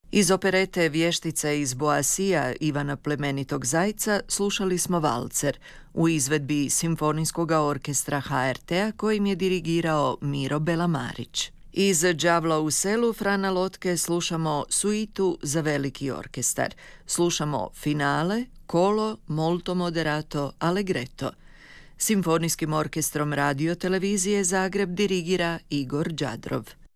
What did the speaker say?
Iz operete Vještica iz Boasija Ivana Plemenitog Zajca slušali smo valcer u izvedbi Simfonijskog orkestra HRT-a kojim je dirigirao Miro Belamarić. Iz Đavla u selu Frana Lotke slušamo suitu za veliki orkestar. Slušamo finale, kolo, molto moderato, allegretto. Simfonijskim orkestrom Radio televizije Zagreb dirigira Igor Đadrov.